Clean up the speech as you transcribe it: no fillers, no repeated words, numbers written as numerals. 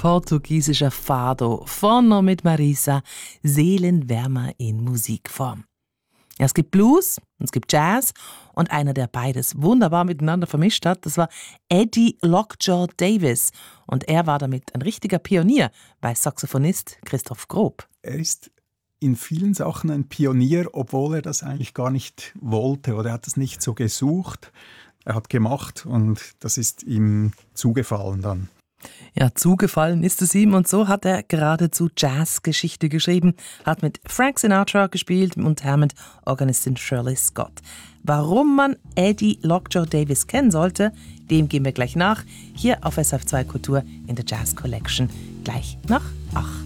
portugiesischer Fado vorne mit Marisa, Seelenwärmer in Musikform. Ja, es gibt Blues und es gibt Jazz und einer, der beides wunderbar miteinander vermischt hat, das war Eddie Lockjaw Davis und er war damit ein richtiger Pionier bei Saxophonist Christoph Grob. Er ist in vielen Sachen ein Pionier, obwohl er das eigentlich gar nicht wollte oder er hat es nicht so gesucht. Er hat gemacht und das ist ihm zugefallen dann. Ja, zugefallen ist es ihm und so hat er geradezu Jazzgeschichte geschrieben, hat mit Frank Sinatra gespielt und mit Organistin Shirley Scott. Warum man Eddie Lockjaw Davis kennen sollte, dem gehen wir gleich nach, hier auf SRF2 Kultur in der Jazz Collection, gleich nach 8.